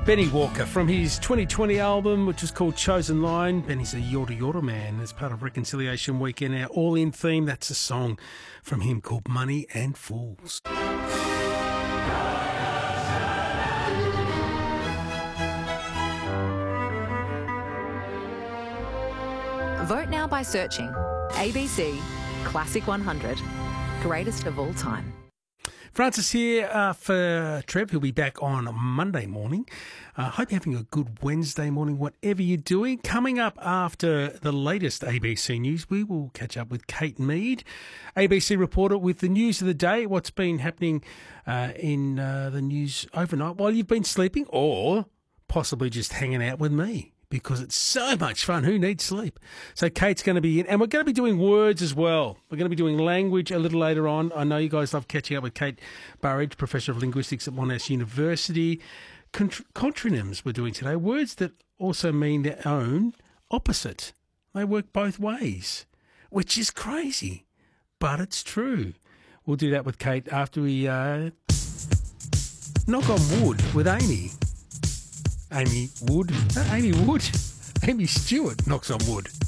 Benny Walker from his 2020 album, which is called Chosen Line. Benny's a Yorta Yorta man as part of Reconciliation Weekend, our all-in theme. That's a song from him called Money and Fools. Vote now by searching ABC Classic 100, greatest of all time. Francis here for Trev. He'll be back on Monday morning. Hope you're having a good Wednesday morning, whatever you're doing. Coming up after the latest ABC news, we will catch up with Kate Mead, ABC reporter, with the news of the day, what's been happening in the news overnight while you've been sleeping, or possibly just hanging out with me, because it's so much fun. Who needs sleep? So Kate's going to be in, and we're going to be doing words as well. We're going to be doing language a little later on. I know you guys love catching up with Kate Burridge, Professor of Linguistics at Monash University. Contronyms we're doing today, words that also mean their own opposite. They work both ways, which is crazy, but it's true. We'll do that with Kate after we knock on wood with Amy. Amy Wood? Amy Stewart knocks on wood.